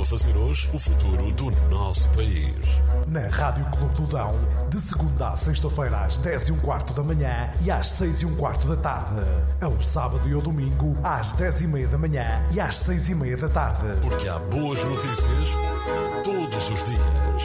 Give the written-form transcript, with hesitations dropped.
a fazer hoje o futuro do nosso país. Na Rádio Clube do Dão, de segunda à sexta-feira às 10h15 da manhã e às 6h15 da tarde. Ao sábado e ao domingo às 10h30 da manhã e às 6h30 da tarde. Porque há boas notícias todos os dias.